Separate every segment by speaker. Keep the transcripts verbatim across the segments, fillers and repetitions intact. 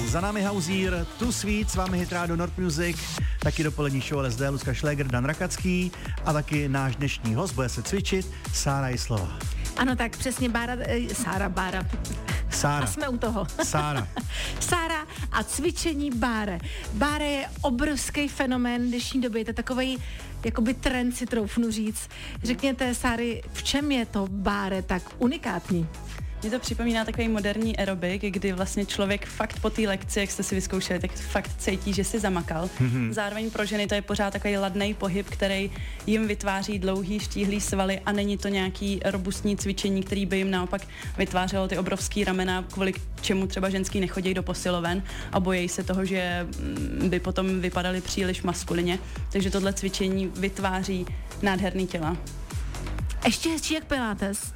Speaker 1: Za námi Hauzír, Tu Sweet, s vámi Hitrádo Nord Music, taky dopolední show L S D, Lucka Šléger, Dan Rakacký a taky náš dnešní host, bude se cvičit, Sára Jislova.
Speaker 2: Ano, tak přesně Bára, eh, Sára, Bára.
Speaker 1: Sára.
Speaker 2: A jsme u toho.
Speaker 1: Sára.
Speaker 2: Sára a cvičení Báre. Báre je obrovský fenomén dnešní doby, je to takovej jakoby trend, si troufnu říct. Řekněte, Sáry, v čem je to Báre tak unikátní?
Speaker 3: Mně to připomíná takový moderní aerobik, kdy vlastně člověk fakt po té lekci, jak jste si vyzkoušeli, tak fakt cítí, že si zamakal. Mm-hmm. Zároveň pro ženy to je pořád takový ladný pohyb, který jim vytváří dlouhý, štíhlý svaly a není to nějaký robustní cvičení, který by jim naopak vytvářelo ty obrovský ramena, kvůli čemu třeba ženský nechodí do posiloven a bojí se toho, že by potom vypadaly příliš maskulině. Takže tohle cvičení vytváří nádherný těla.
Speaker 2: Ještě hezčí jak pilates.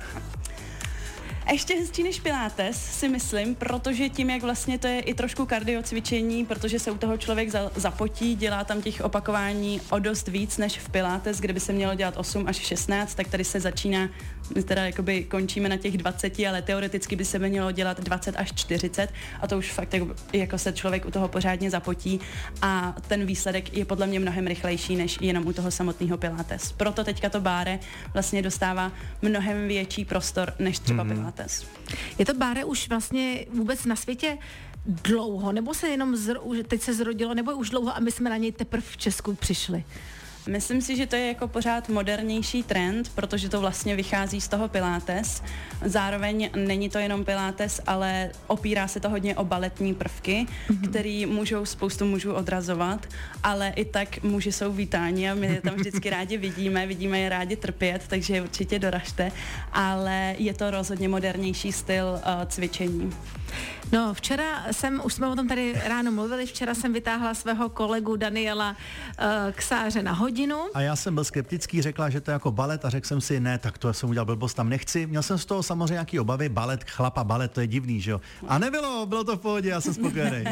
Speaker 3: Ještě hezčí než pilates, si myslím, protože tím, jak vlastně to je i trošku kardio cvičení, protože se u toho člověk za, zapotí, dělá tam těch opakování o dost víc než v pilates, kde by se mělo dělat osm až šestnáct, tak tady se začíná, my teda jakoby končíme na těch dvaceti, ale teoreticky by se mělo dělat dvacet až čtyřicet a to už fakt jako, jako se člověk u toho pořádně zapotí a ten výsledek je podle mě mnohem rychlejší než jenom u toho samotného pilates. Proto teďka to Báre vlastně dostává mnohem větší prostor než třeba mm-hmm. pilates.
Speaker 2: Je to Báre už vlastně vůbec na světě dlouho, nebo se jenom zro, teď se zrodilo, nebo už dlouho a my jsme na něj teprve v Česku přišli?
Speaker 3: Myslím si, že to je jako pořád modernější trend, protože to vlastně vychází z toho pilates. Zároveň není to jenom pilates, ale opírá se to hodně o baletní prvky, mm-hmm. který můžou spoustu mužů odrazovat, ale i tak muži jsou vítáni a my je tam vždycky rádi vidíme, vidíme je rádi trpět, takže určitě doražte, ale je to rozhodně modernější styl uh, cvičení.
Speaker 2: No, včera jsem, už jsme o tom tady ráno mluvili, včera jsem vytáhla svého kolegu Daniela uh, k Sáře na hodinu.
Speaker 1: A já jsem byl skeptický, řekla, že to je jako balet a řekl jsem si, ne, tak to jsem udělal blbost, tam nechci. Měl jsem z toho samozřejmě nějaký obavy, balet, chlapa, balet, to je divný, že jo. A nebylo, bylo to v pohodě, já jsem spokojený.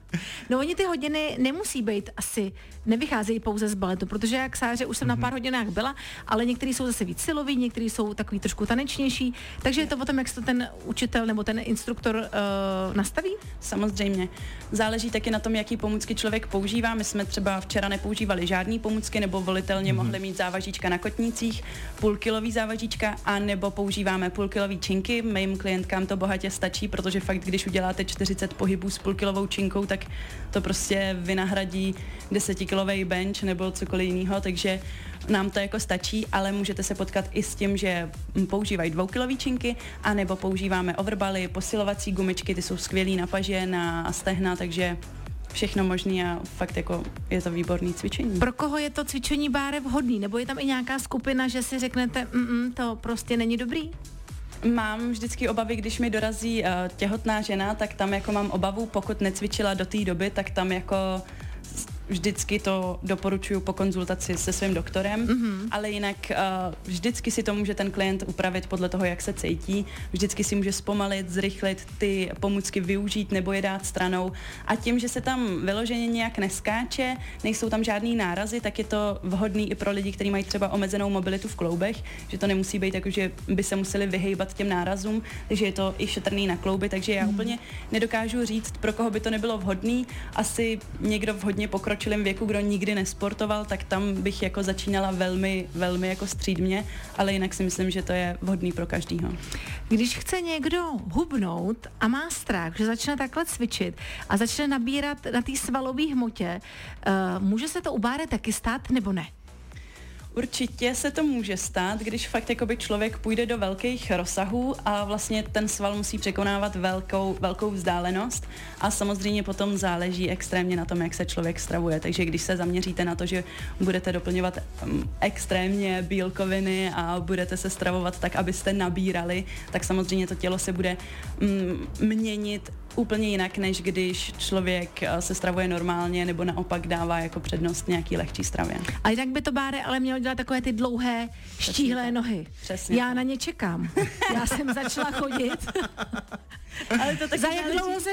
Speaker 2: No oni ty hodiny nemusí být asi, nevycházejí pouze z baletu, protože jak Sáře už jsem mm-hmm. na pár hodinách byla, ale některý jsou zase víc silový, některý jsou takový trošku tanečnější, takže je to o tom, jak se to ten učitel nebo ten instruktor uh, nastaví?
Speaker 3: Samozřejmě. Záleží taky na tom, jaký pomůcky člověk používá. My jsme třeba včera nepoužívali žádný pomůcky, nebo volitelně mm-hmm. mohli mít závažíčka na kotnících, půlkilový závažíčka, a nebo používáme půlkilový činky. Mým klientkám to bohatě stačí, protože fakt, když uděláte čtyřicet pohybů s půlkilovou činkou, tak to prostě vynahradí desetikilový bench nebo cokoliv jiného, takže nám to jako stačí, ale můžete se potkat i s tím, že používají dvoukilový činky, anebo používáme overbaly, posilovací gumičky, ty jsou skvělý na paže, na stehna, takže všechno možný a fakt jako je to výborný cvičení.
Speaker 2: Pro koho je to cvičení Báre vhodný? Nebo je tam i nějaká skupina, že si řeknete, mm, to prostě není dobrý?
Speaker 3: Mám vždycky obavy, když mi dorazí uh, těhotná žena, tak tam jako mám obavu, pokud necvičila do té doby, tak tam jako vždycky to doporučuji po konzultaci se svým doktorem, mm-hmm. ale jinak uh, vždycky si to může ten klient upravit podle toho, jak se cítí. Vždycky si může zpomalit, zrychlit, ty pomůcky využít nebo je dát stranou. A tím, že se tam vyloženě nějak neskáče, nejsou tam žádný nárazy, tak je to vhodný i pro lidi, kteří mají třeba omezenou mobilitu v kloubech, že to nemusí být jako, že by se museli vyhejbat těm nárazům, takže je to i šetrný na klouby, takže já mm. úplně nedokážu říct, pro koho by to nebylo vhodný. Asi někdo v hodně pokročilém věku, kdo nikdy nesportoval, tak tam bych jako začínala velmi, velmi jako střídmě, ale jinak si myslím, že to je vhodný pro každýho.
Speaker 2: Když chce někdo hubnout a má strach, že začne takhle cvičit a začne nabírat na té svalové hmotě, uh, může se to u Báre taky stát nebo ne?
Speaker 3: Určitě se to může stát, když fakt jakoby člověk půjde do velkých rozsahů a vlastně ten sval musí překonávat velkou, velkou vzdálenost a samozřejmě potom záleží extrémně na tom, jak se člověk stravuje. Takže když se zaměříte na to, že budete doplňovat um, extrémně bílkoviny a budete se stravovat tak, abyste nabírali, tak samozřejmě to tělo se bude um, měnit úplně jinak, než když člověk se stravuje normálně nebo naopak dává jako přednost nějaký lehčí stravě.
Speaker 2: A jinak by to Báre ale mělo dělat takové ty dlouhé, štíhlé nohy.
Speaker 3: Přesně.
Speaker 2: Já na ně čekám. Já jsem začala chodit.
Speaker 3: Ale to taky
Speaker 2: Za jak dlouho se